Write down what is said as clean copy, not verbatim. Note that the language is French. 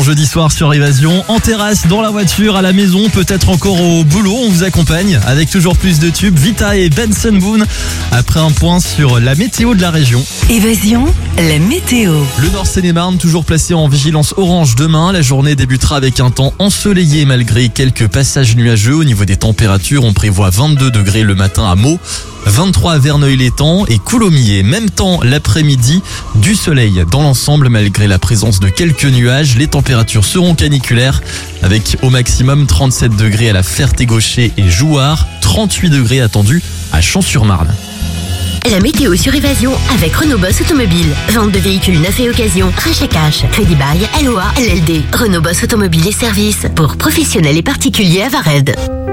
bon jeudi soir sur Évasion, en terrasse, dans la voiture, à la maison, peut-être encore au boulot. On vous accompagne avec toujours plus de tubes. Vita et Benson Boone. Après un point sur la météo de la région. Évasion, la météo. Le Nord Seine-et-Marne toujours placé en vigilance orange demain. La journée débutera avec un temps ensoleillé malgré quelques passages nuageux. Au niveau des températures, on prévoit 22 degrés le matin à Meaux, 23 à Verneuil-l'Étang et Coulommiers. Même temps l'après-midi, du soleil dans l'ensemble malgré la présence de quelques nuages. Les températures seront caniculaires avec au maximum 37 degrés à la Ferté-Gaucher et Jouarre, 38 degrés attendus à Champs-sur-Marne. La météo sur Évasion avec Renault Boss Automobile. Vente de véhicules neufs et occasion, rachat cash, crédit bail, LOA, LLD. Renault Boss Automobile et services pour professionnels et particuliers à Vared.